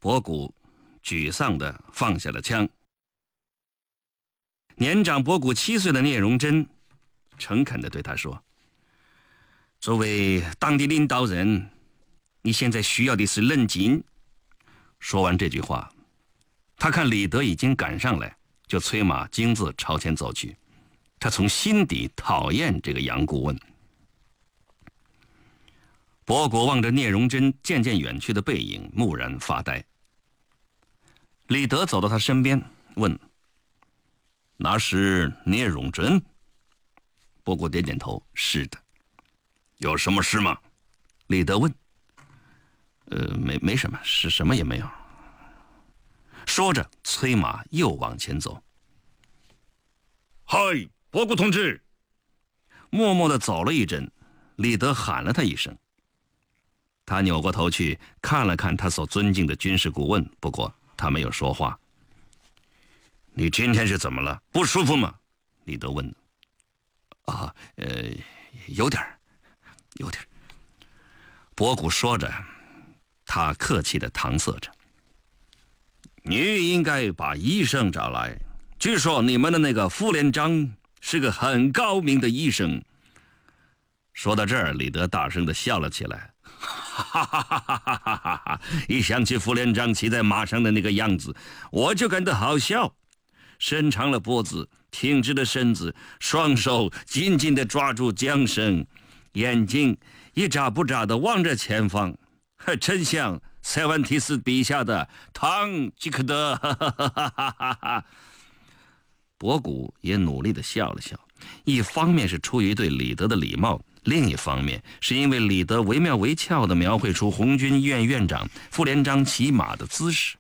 博古沮丧地放下了枪。年长博古7岁的聂荣臻诚恳地对他说：作为当地领导人，你现在需要的是冷静。说完这句话，他看李德已经赶上来，就催马径自朝前走去。他从心底讨厌这个杨顾问。博古望着聂荣臻渐渐远去的背影，蓦然发呆。李德走到他身边，问：那是聂荣臻？博古点点头：是的。有什么事吗？李德问。没什么，是什么也没有。说着，催马又往前走。嗨，博古同志！默默地走了一阵，李德喊了他一声。他扭过头去看了看他所尊敬的军事顾问，不过他没有说话。你今天是怎么了？不舒服吗？李德问。有点。博古说着，他客气地搪塞着。你应该把医生找来，据说你们的那个副连长是个很高明的医生。说到这儿，李德大声地笑了起来。一想起副连长骑在马上的那个样子，我就感到好笑。伸长了脖子，挺直了身子，双手紧紧地抓住缰绳，眼睛一眨不眨地望着前方，真像塞万提斯笔下的唐吉诃德。博古也努力地笑了笑，一方面是出于对李德的礼貌，另一方面是因为李德惟妙惟肖地描绘出红军医院院长副连长骑马的姿势。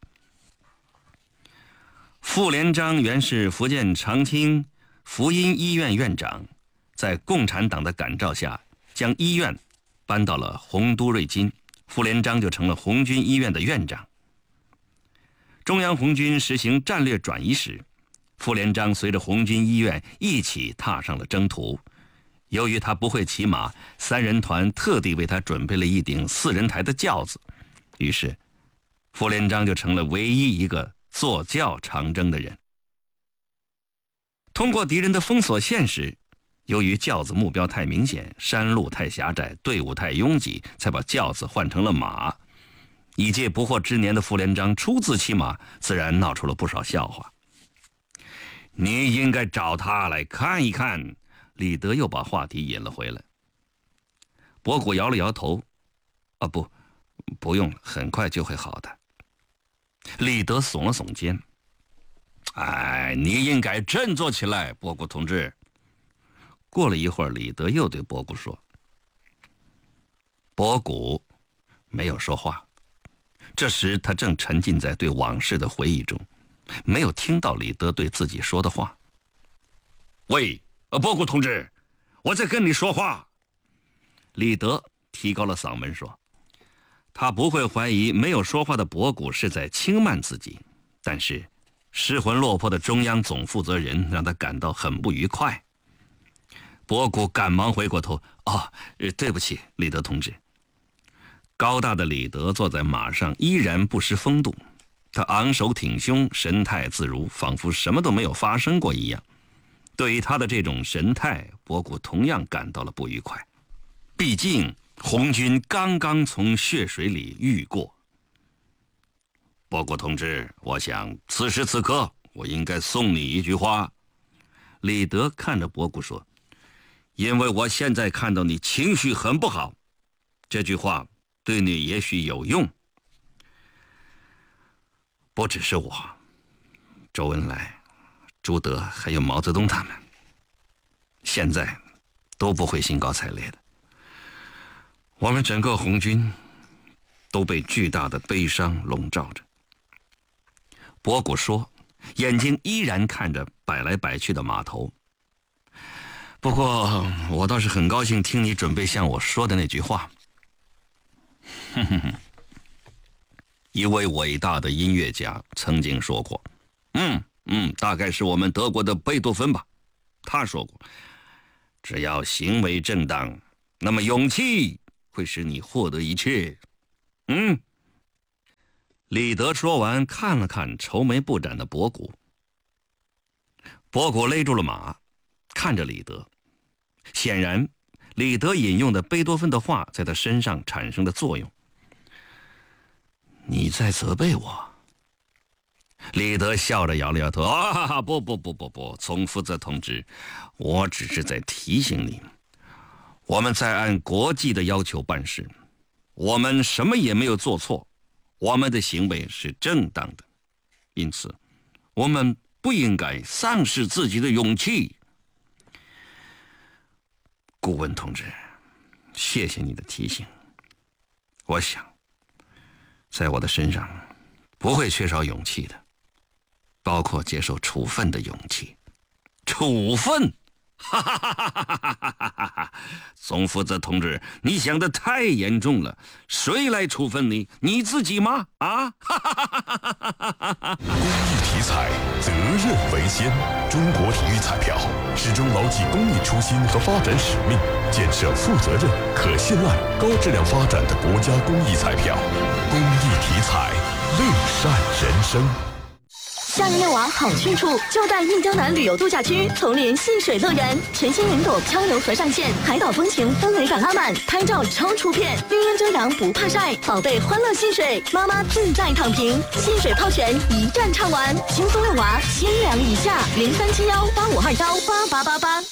副连长原是福建长青福音医院院长，在共产党的感召下，将医院搬到了洪都瑞金，副连长就成了红军医院的院长。中央红军实行战略转移时，副连长随着红军医院一起踏上了征途。由于他不会骑马，3人团特地为他准备了一顶4人抬的轿子，于是副连长就成了唯一一个坐轿长征的人。通过敌人的封锁线时，由于轿子目标太明显，山路太狭窄，队伍太拥挤，才把轿子换成了马。已届不惑之年的副连长初次骑马，自然闹出了不少笑话。你应该找他来看一看。李德又把话题引了回来。博古摇了摇头：不用了，很快就会好的。李德耸了耸肩：你应该振作起来，博古同志。过了一会儿，李德又对博古说。博古没有说话，这时他正沉浸在对往事的回忆中，没有听到李德对自己说的话。喂，博古同志，我在跟你说话。李德提高了嗓门说。他不会怀疑没有说话的博古是在轻慢自己，但是失魂落魄的中央总负责人让他感到很不愉快。博古赶忙回过头：对不起，李德同志。高大的李德坐在马上，依然不失风度，他昂首挺胸，神态自如，仿佛什么都没有发生过一样。对于他的这种神态，博古同样感到了不愉快。毕竟红军刚刚从血水里浴过。博古同志，我想此时此刻我应该送你一句话。李德看着博古说：因为我现在看到你情绪很不好，这句话对你也许有用。不只是我，周恩来、朱德还有毛泽东他们，现在都不会兴高采烈的。我们整个红军都被巨大的悲伤笼罩着。博古说，眼睛依然看着摆来摆去的码头。不过我倒是很高兴听你准备向我说的那句话。一位伟大的音乐家曾经说过，大概是我们德国的贝多芬吧。他说过，只要行为正当，那么勇气会使你获得一切。 李德说完，看了看愁眉不展的博古。博古勒住了马，看着李德。显然，李德引用的贝多芬的话在他身上产生的作用。你在责备我？李德笑着摇了摇头。不，从福泽同志，我只是在提醒你，我们在按国际的要求办事，我们什么也没有做错，我们的行为是正当的，因此我们不应该丧失自己的勇气。顾问同志，谢谢你的提醒。我想，在我的身上不会缺少勇气的，包括接受处分的勇气。处分？哈哈哈哈哈！总福泽同志，你想得太严重了。谁来处分你？你自己吗？啊！ 公益体彩，责任为先。中国体育彩票始终牢记公益初心和发展使命，建设负责任、可信赖、高质量发展的国家公益彩票。公益体彩，乐善人生。 夏日遛娃好去处，就在印江南旅游度假区丛林戏水乐园，全新云朵漂流河上线，海岛风情氛围感拉满，拍照超出片，绿荫遮阳不怕晒，宝贝欢乐戏水，妈妈自在躺平，戏水泡泉一站畅玩，轻松遛娃，千两以下，037185218888。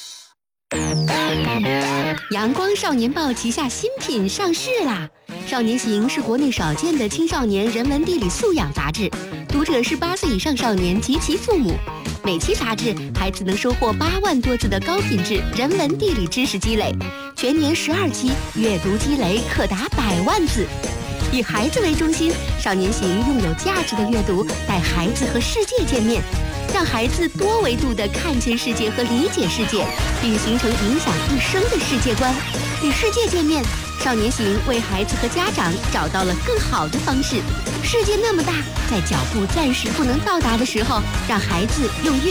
阳光少年报旗下新品上市啦！少年行是国内少见的青少年人文地理素养杂志，读者是8岁以上少年及其父母。每期杂志，孩子能收获8万多字的高品质人文地理知识积累，全年12期，阅读积累可达100万字。以孩子为中心，少年行用有价值的阅读带孩子和世界见面，让孩子多维度地看见世界和理解世界，并形成影响一生的世界观。与世界见面，少年行为孩子和家长找到了更好的方式。世界那么大，在脚步暂时不能到达的时候，让孩子用阅